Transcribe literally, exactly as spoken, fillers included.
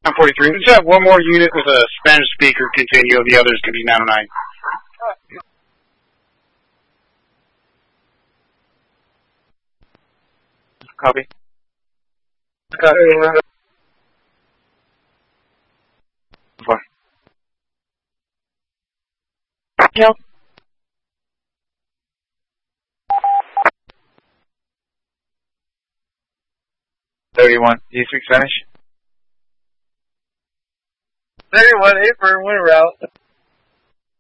nine forty-three. We just have one more unit with a Spanish speaker continue. The others can be nine oh nine. Copy. Copy. Fine. Yep. thirty-one. Do you speak Spanish? thirty-one, eight for one route.